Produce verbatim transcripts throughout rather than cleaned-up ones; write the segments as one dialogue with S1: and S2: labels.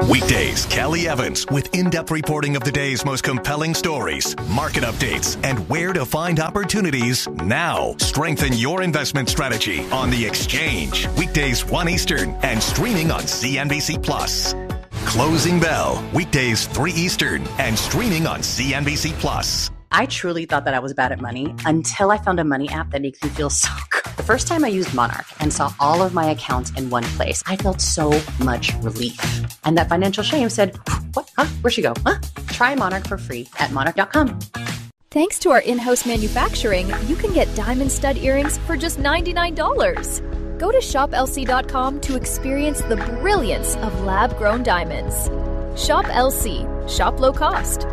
S1: Weekdays, Kelly Evans with in-depth reporting of the day's most compelling stories, market updates, and where to find opportunities now. Strengthen your investment strategy on The Exchange. Weekdays one Eastern and streaming on C N B C Plus. Closing Bell. Weekdays three Eastern and streaming on C N B C Plus.
S2: I truly thought that I was bad at money until I found a money app that makes me feel so good. The first time I used Monarch and saw all of my accounts in one place, I felt so much relief. And that financial shame said, what? Huh? Where'd she go? Huh? Try Monarch for free at monarch dot com.
S3: Thanks to our in-house manufacturing, you can get diamond stud earrings for just ninety-nine dollars. Go to shop L C dot com to experience the brilliance of lab-grown diamonds. Shop L C. Shop low cost.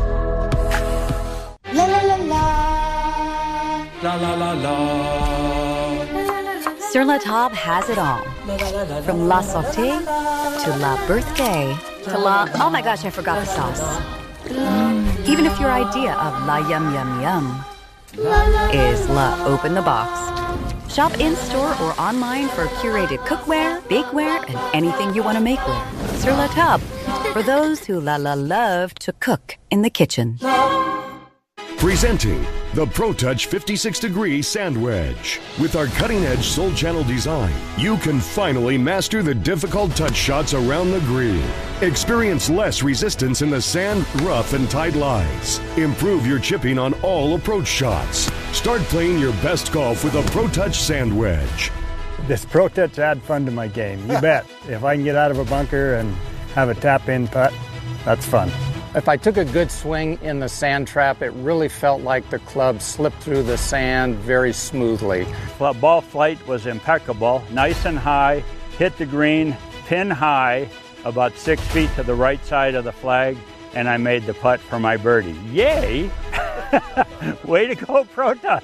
S4: La la la la. La la la la.
S5: Sur La Table has it all. From La Sauté to La Birthday to La... Oh my gosh, I forgot the sauce. Mm, even if your idea of La Yum Yum Yum is La Open the Box. Shop in-store or online for curated cookware, bakeware, and anything you want to make with. Sur La Table, for those who la la love to cook in the kitchen.
S6: Presenting the ProTouch fifty-six degree Sand Wedge. With our cutting-edge Soul Channel design, you can finally master the difficult touch shots around the green. Experience less resistance in the sand, rough, and tight lies. Improve your chipping on all approach shots. Start playing your best golf with a ProTouch Sand Wedge.
S7: This ProTouch add fun to my game, you bet. If I can get out of a bunker and have a tap-in putt, that's fun.
S8: If I took a good swing in the sand trap, it really felt like the club slipped through the sand very smoothly.
S9: Well, ball flight was impeccable, nice and high, hit the green, pin high, about six feet to the right side of the flag, and I made the putt for my birdie. Yay! Way to go, ProTouch!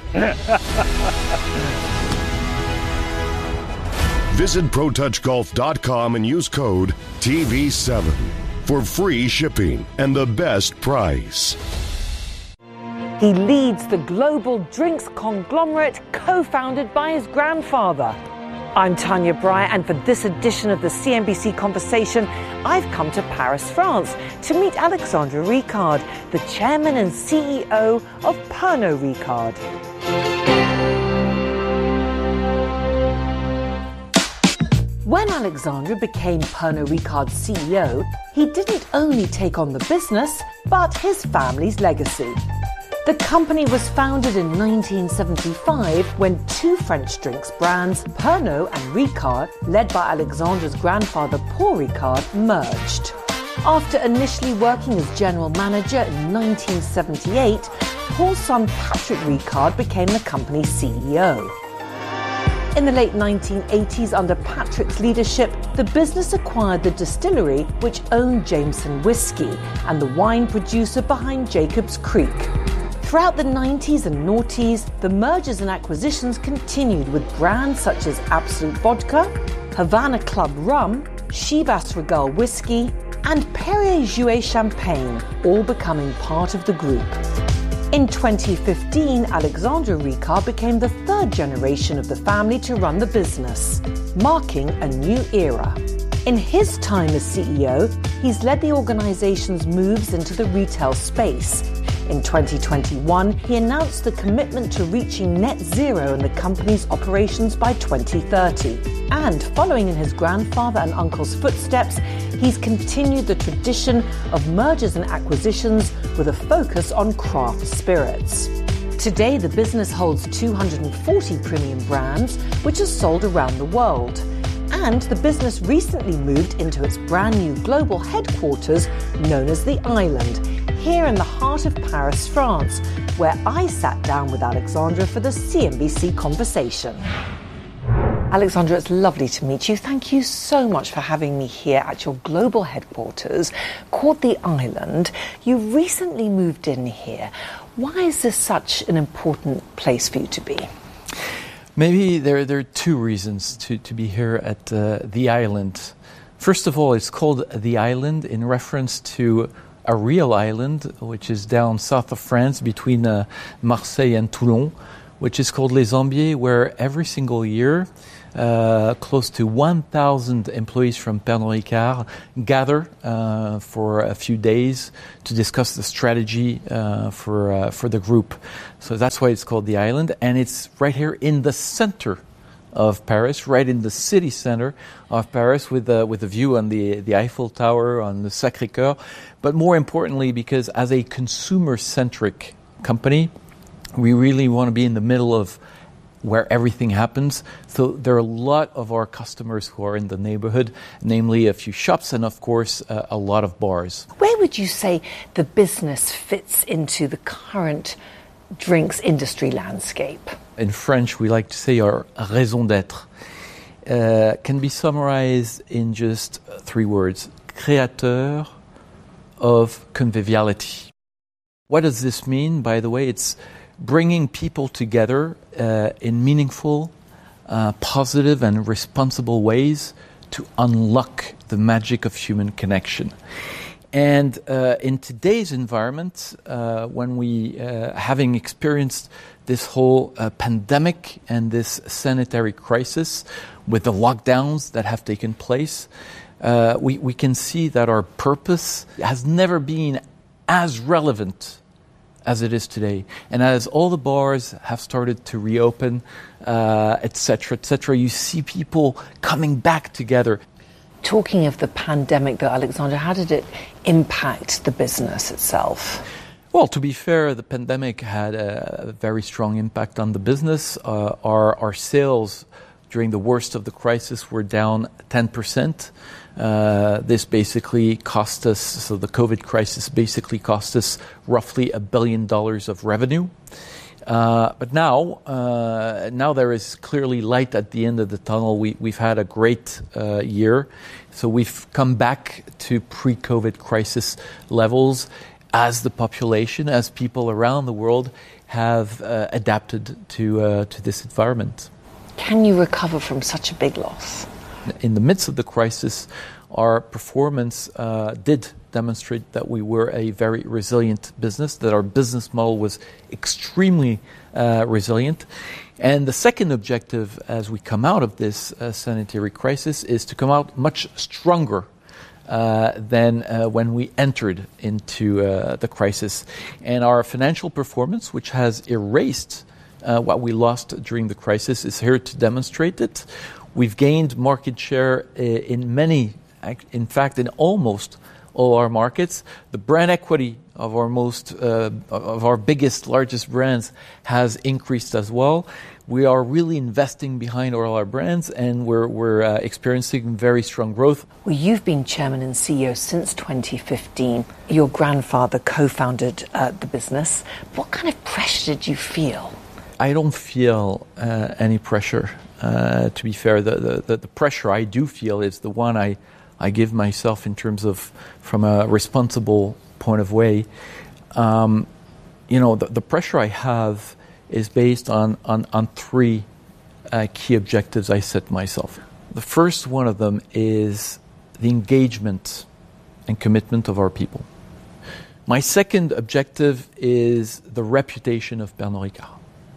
S6: Visit Pro Touch Golf dot com and use code T V seven. For free shipping and the best price.
S10: He leads the global drinks conglomerate co-founded by his grandfather. I'm Tanya Breyer, and for this edition of the C N B C Conversation, I've come to Paris, France, to meet Alexandre Ricard, the chairman and C E O of Pernod Ricard. When Alexandre became Pernod Ricard's C E O, he didn't only take on the business, but his family's legacy. The company was founded in nineteen seventy-five when two French drinks brands, Pernod and Ricard, led by Alexandre's grandfather Paul Ricard, merged. After initially working as general manager in nineteen seventy-eight, Paul's son Patrick Ricard became the company's C E O. In the late nineteen eighties, under Patrick's leadership, the business acquired the distillery which owned Jameson Whiskey and the wine producer behind Jacob's Creek. Throughout the nineties and noughties, the mergers and acquisitions continued with brands such as Absolut Vodka, Havana Club Rum, Chivas Regal Whiskey, and Perrier-Jouët Champagne, all becoming part of the group. In twenty fifteen, Alexandre Ricard became the third generation of the family to run the business, marking a new era. In his time as C E O, he's led the organization's moves into the retail space. In twenty twenty-one, he announced the commitment to reaching net zero in the company's operations by twenty thirty. And following in his grandfather and uncle's footsteps, he's continued the tradition of mergers and acquisitions with a focus on craft spirits. Today, the business holds two hundred forty premium brands, which are sold around the world. And the business recently moved into its brand new global headquarters known as The Island, here in the heart of Paris, France, where I sat down with Alexandre for the C N B C Conversation. Alexandre, it's lovely to meet you. Thank you so much for having me here at your global headquarters called The Island. You recently moved in here. Why is this such an important place for you to be?
S11: Maybe there, there are two reasons to, to be here at uh, The Island. First of all, it's called The Island in reference to a real island, which is down south of France between uh, Marseille and Toulon, which is called Les Ambiers, where every single year uh, close to one thousand employees from Pernod Ricard gather uh, for a few days to discuss the strategy uh, for uh, for the group. So that's why it's called the Island, and it's right here in the center of Paris, right in the city center of Paris, with a, with a view on the, the Eiffel Tower, on the Sacré-Cœur. But more importantly, because as a consumer-centric company, we really want to be in the middle of where everything happens. So there are a lot of our customers who are in the neighborhood, namely a few shops and, of course, uh, a lot of bars.
S10: Where would you say the business fits into the current drinks industry landscape?
S11: In French, we like to say our raison d'être uh, can be summarized in just three words: créateur of conviviality. What does this mean? By the way, it's bringing people together uh, in meaningful, uh, positive and responsible ways to unlock the magic of human connection. And uh, in today's environment, uh, when we, uh, having experienced this whole uh, pandemic and this sanitary crisis with the lockdowns that have taken place, uh, we, we can see that our purpose has never been as relevant as it is today. And as all the bars have started to reopen, uh, et cetera, et cetera, you see people coming back together.
S10: Talking of the pandemic, though, Alexandre, how did it impact the business itself?
S11: Well, to be fair, the pandemic had a very strong impact on the business. Uh, our, our sales during the worst of the crisis were down ten percent. Uh, this basically cost us, so the COVID crisis basically cost us roughly a billion dollars of revenue. Uh, but now, uh, now there is clearly light at the end of the tunnel. We, we've had a great uh, year. So we've come back to pre-COVID crisis levels as the population, as people around the world have uh, adapted to uh, to this environment.
S10: Can you recover from such a big loss?
S11: In the midst of the crisis, our performance uh, did demonstrate that we were a very resilient business, that our business model was extremely uh, resilient. And the second objective as we come out of this uh, sanitary crisis is to come out much stronger uh, than uh, when we entered into uh, the crisis. And our financial performance, which has erased uh, what we lost during the crisis, is here to demonstrate it. We've gained market share in many, in fact, in almost all our markets. The brand equity of our most, uh, of our biggest, largest brands has increased as well. We are really investing behind all our brands, and we're, we're uh, experiencing very strong growth.
S10: Well, you've been chairman and C E O since twenty fifteen. Your grandfather co-founded uh, the business. What kind of pressure did you feel?
S11: I don't feel uh, any pressure. Uh, to be fair, the, the, the pressure I do feel is the one I, I give myself in terms of, from a responsible point of way. Um, you know, the, the pressure I have is based on, on, on three uh, key objectives I set myself. The first one of them is the engagement and commitment of our people. My second objective is the reputation of Pernod Ricard.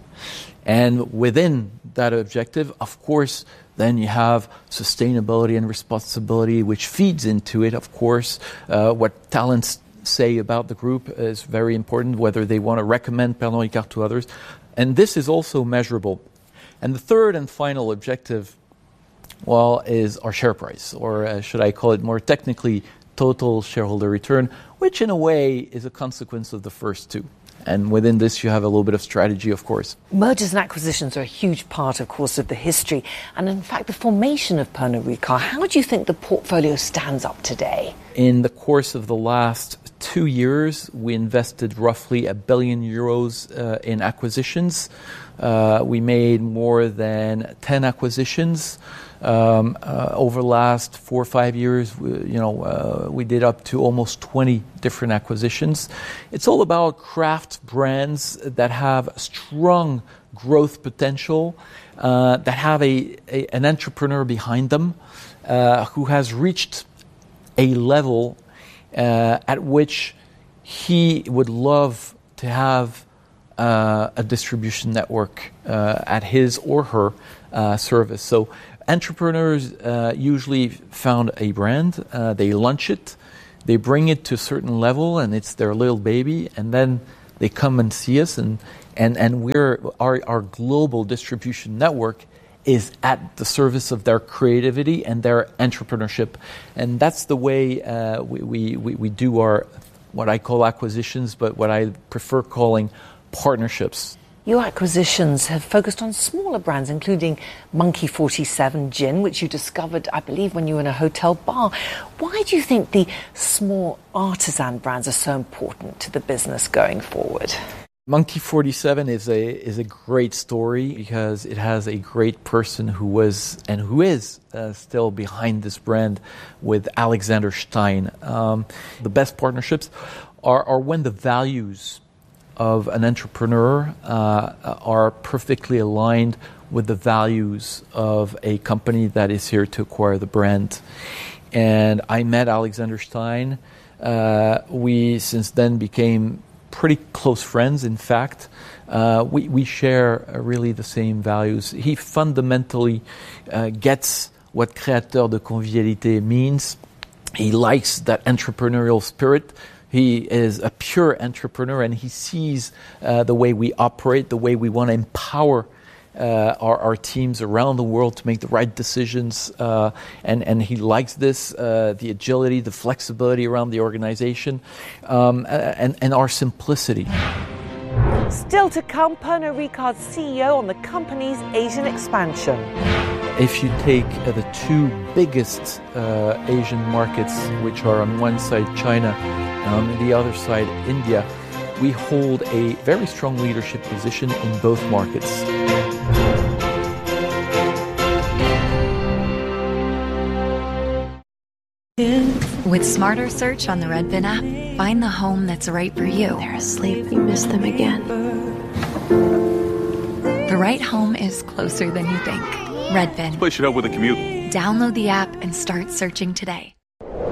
S11: And within that objective, of course, then you have sustainability and responsibility, which feeds into it, of course. Uh, what talents say about the group is very important, whether they want to recommend Pernod Ricard to others. And this is also measurable. And the third and final objective, well, is our share price, or uh, should I call it more technically, total shareholder return, which in a way is a consequence of the first two. And within this, you have a little bit of strategy, of course.
S10: Mergers and acquisitions are a huge part, of course, of the history. And in fact, the formation of Pernod Ricard, how do you think the portfolio stands up today?
S11: In the course of the last two years, we invested roughly a billion euros uh, in acquisitions. Uh, we made more than ten acquisitions. Um, uh, over the last four or five years, we, you know, uh, we did up to almost twenty different acquisitions. It's all about craft brands that have strong growth potential, uh, that have a, a an entrepreneur behind them, uh, who has reached a level uh, at which he would love to have uh, a distribution network uh, at his or her uh, service. So entrepreneurs uh, usually found a brand, uh, they launch it, they bring it to a certain level, and it's their little baby, and then they come and see us, and and and we're our our global distribution network is at the service of their creativity and their entrepreneurship, and that's the way uh, we, we we we do our what I call acquisitions, but what I prefer calling partnerships.
S10: Your acquisitions have focused on smaller brands, including Monkey forty-seven Gin, which you discovered, I believe, when you were in a hotel bar. Why do you think the small artisan brands are so important to the business going forward?
S11: Monkey forty-seven is a is a great story because it has a great person who was and who is uh, still behind this brand with Alexander Stein. Um, the best partnerships are, are when the values of an entrepreneur uh, are perfectly aligned with the values of a company that is here to acquire the brand. And I met Alexander Stein. Uh, we since then became pretty close friends. In fact, uh, we, we share uh, really the same values. He fundamentally uh, gets what créateur de convivialité means. He likes that entrepreneurial spirit. He is a pure entrepreneur, and he sees uh, the way we operate, the way we want to empower uh, our, our teams around the world to make the right decisions. Uh, and, and he likes this, uh, the agility, the flexibility around the organization, um, and, and our simplicity.
S10: Still to come, Pernod Ricard's C E O on the company's Asian expansion.
S11: If you take uh, the two biggest uh, Asian markets, which are on one side China and on the other side India, we hold a very strong leadership position in both markets.
S12: With Smarter Search on the Redfin app, find the home that's right for you.
S13: They're asleep. You miss them again.
S12: The right home is closer than you think. Redfin.
S14: This place should help with the commute.
S12: Download the app and start searching today.